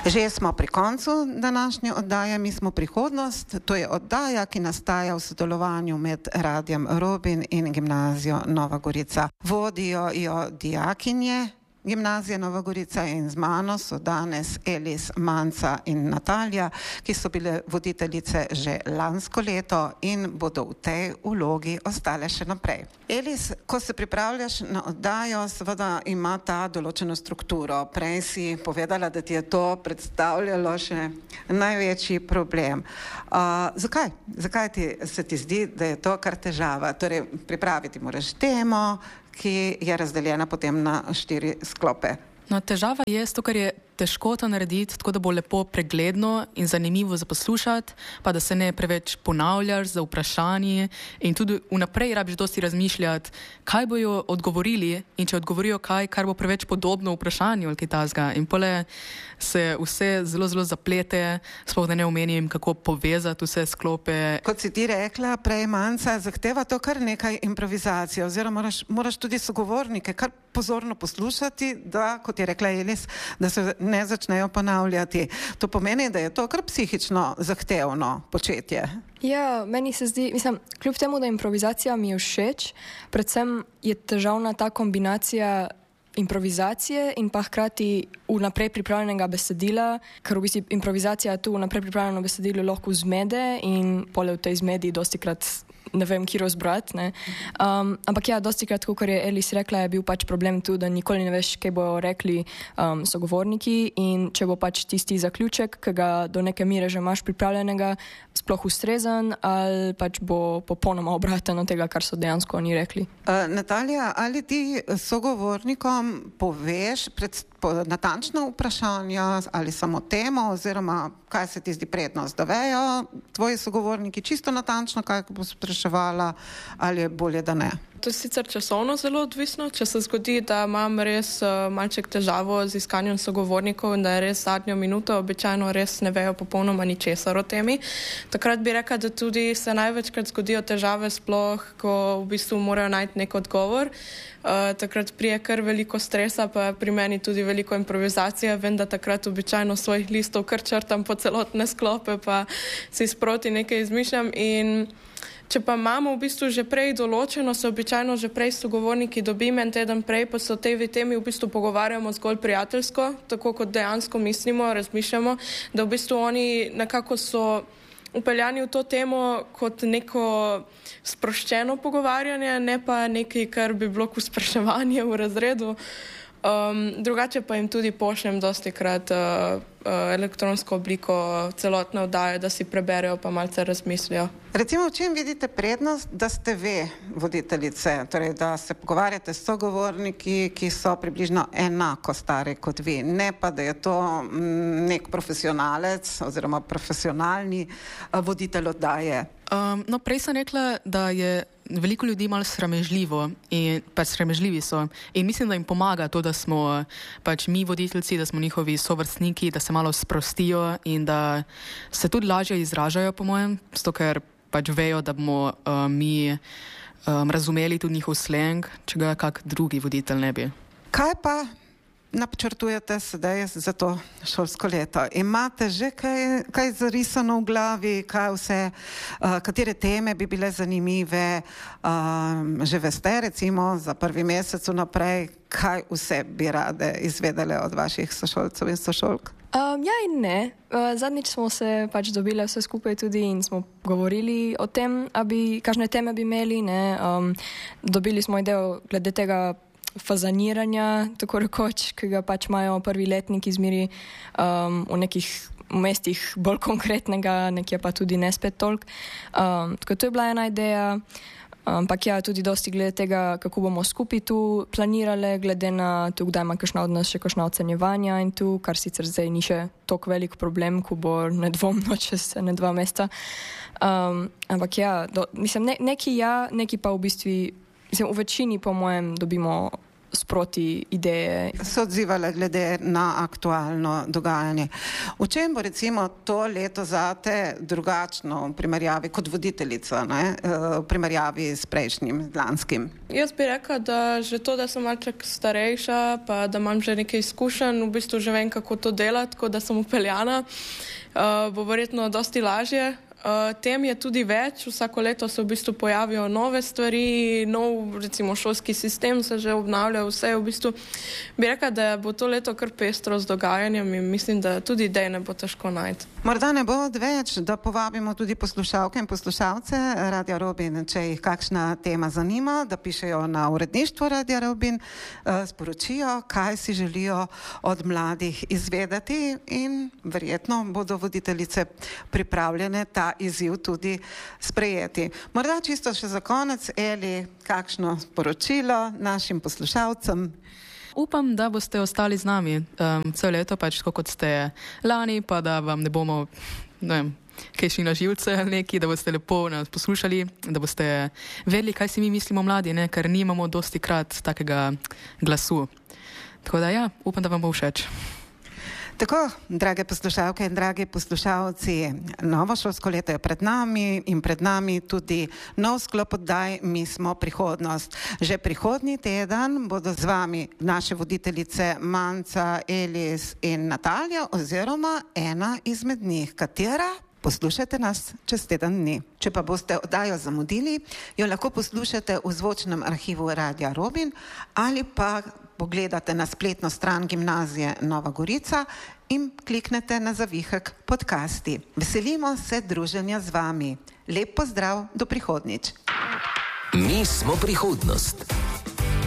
Že smo pri koncu današnje oddaje, mi smo prihodnost. To je oddaja, ki nastaja v sodelovanju med Radiem Robin in Gimnazijo Nova Gorica. Vodijo jo dijakinje Gimnazije Nova Gorica in z mano so danes Elis, Manca in Natalija, ki so bile voditeljice že lansko leto in bodo v tej vlogi ostale še naprej. Elis, ko se pripravljaš na oddajo, seveda ima ta določeno strukturo. Prej si povedala, da ti je to predstavljalo še največji problem. Zakaj? Zakaj se ti zdi, da je to kar težava? Torej, pripraviti moraš temo, ki je razdeljena potem na 4 sklope. No, težava je to, kar je težko to narediti, tako da bo lepo pregledno in zanimivo za poslušati, pa da se ne preveč ponavljaš za vprašanje in tudi vnaprej rabiš dosti razmišljati, kaj bojo odgovorili in če odgovorijo kaj, kar bo preveč podobno vprašanju ali kaj takega. In pole se vse zelo, zelo zaplete, sploh da ne omenim, kako povezati vse sklope. Kot si ti rekla prej, Manca, zahteva to kar nekaj improvizacije, oziroma moraš tudi sogovornike kar pozorno poslušati, da, kot je rekla Elis, da se ne začnejo ponavljati. To pomeni, da je to kar psihično zahtevno početje. Ja, meni se zdi, kljub temu, da improvizacija mi je všeč, predvsem je težavna ta kombinacija improvizacije in pa hkrati vnaprej pripravljenega besedila, ker v bistvu improvizacija tu vnaprej pripravljeno besedilo lahko zmede in pole v tej zmedi dostikrat ne vem, kje razbrati, ne. Ampak ja, dostikrat, kot je Elis rekla, je bil pač problem tu, da nikoli ne veš, kaj bojo rekli sogovorniki in če bo pač tisti zaključek, ki ga do neke mere že imaš pripravljenega, sploh ustrezen ali pač bo popolnoma obratno tega, kar so dejansko oni rekli. Natalija, ali ti sogovornikom poveš natančno vprašanja ali samo temo, oziroma kaj se ti zdi prednost, da vejo tvoji sogovorniki čisto natančno, kaj bo spraševala, ali je bolje, da ne? To je sicer časovno zelo odvisno. Če se zgodi, da imam res malček težavo z iskanjem sogovornikov in da je res zadnjo minuto, običajno res ne vejo popolnoma ničesar o temi. Takrat bi rekla, da tudi se največkrat zgodijo težave sploh, ko v bistvu morajo najti nek odgovor. Takrat prije kar veliko stresa, pa pri meni tudi veliko improvizacije. Vem, da takrat običajno svojih listov kar črtam po celotne sklope, pa si sproti nekaj izmišljam in če pa imamo v bistvu že prej določeno, se običajno že prej sogovorniki dobim en teden prej, pa se o tej temi v bistvu pogovarjamo zgolj prijateljsko, tako kot dejansko mislimo, razmišljamo, da v bistvu oni nekako so upeljani v to temo kot neko sproščeno pogovarjanje, ne pa nekaj, kar bi bilo kot spraševanje v razredu. Drugače pa jim tudi pošljem dostikrat elektronsko obliko celotne oddaje, da si preberejo pa malce razmislijo. Recimo, v čem vidite prednost, da ste ve voditeljice, torej da se pogovarjate s sogovorniki, ki so približno enako stari kot vi, ne pa da je to nek profesionalec oziroma profesionalni voditelj oddaje? No, prej sem rekla, da je veliko ljudi malo sramežljivo in pač sramežljivi so in mislim, da jim pomaga to, da smo pač mi voditeljci, da smo njihovi sovrstniki, da se malo sprostijo in da se tudi lažje izražajo, po mojem, zato ker pač vejo, da bomo mi razumeli tudi njihov slang, če ga kak drugi voditelj ne bi. Kaj pa načrtujete sedaj za to šolsko leto? Imate že kaj zarisano v glavi, kaj vse, katere teme bi bile zanimive, že veste, recimo za prvi mesec vnaprej, kaj vse bi rade izvedele od vaših sošolcev in sošolk? Ja in ne. Zadnjič smo se pač dobile vse skupaj tudi in smo govorili o tem, kakšne teme bi imeli, ne. Dobili smo idejo glede tega fazaniranja, tako rekoč, ki ga pač imajo prvi letniki zmeri v nekih mestih bolj konkretnega, nekje pa tudi ne spet toliko. Tako to je bila ena ideja. Ampak ja, tudi dosti glede tega, kako bomo skupaj tu planirale, glede na to, kdaj ima kakšna od nas še kakšna ocenjevanja in tu, kar sicer zdaj ni še toliko velik problem, ko bo nedvomno čez 2 meseca. Ampak ja, neki pa v bistvu, v večini po mojem dobimo sproti ideje. Se odzivale glede na aktualno dogajanje. V čem bo recimo to leto zate drugačno v primerjavi kot voditeljica, v primerjavi s prejšnjim, lanskim? Jaz bi rekla, da že to, da sem malček starejša, pa da imam že nekaj izkušenj, v bistvu že vem, kako to delati, tako da sem upeljana, bo verjetno dosti lažje. Tem je tudi več, vsako leto se v bistvu pojavijo nove stvari, recimo šolski sistem se že obnavlja, vse v bistvu. Bi rekla, da bo to leto kar pestro z dogajanjem in mislim, da tudi idej ne bo težko najti. Morda ne bo odveč, da povabimo tudi poslušalke in poslušalce Radia Robin, če jih kakšna tema zanima, da pišejo na uredništvo Radia Robin, sporočijo, kaj si želijo od mladih izvedeti in verjetno bodo voditeljice pripravljene ta izziv tudi sprejeti. Morda čisto še za konec, Eli, kakšno sporočilo našim poslušalcem? Upam, da boste ostali z nami celo leto, pač tako kot ste lani, pa da vam ne bomo, kaj šli na živce ali neki, da boste lepo nas poslušali, da boste vedeli, kaj si mi mislimo mladi, ker nimamo dosti krat takega glasu. Tako da ja, upam, da vam bo všeč. Tako, drage poslušalke in dragi poslušalci, novo šolsko leto je pred nami in pred nami tudi nov sklop oddaj Mi smo prihodnost. Že prihodnji teden bodo z vami naše voditeljice Manca, Elis in Natalija oziroma ena izmed njih, katera? Poslušajte nas čez teden dni. Če pa boste oddajo zamudili, jo lahko poslušate v zvočnem arhivu Radia Robin ali pa pogledate na spletno stran Gimnazije Nova Gorica in kliknete na zavihek podcasti. Veselimo se druženja z vami. Lep pozdrav, do prihodnjič. Mi smo prihodnost.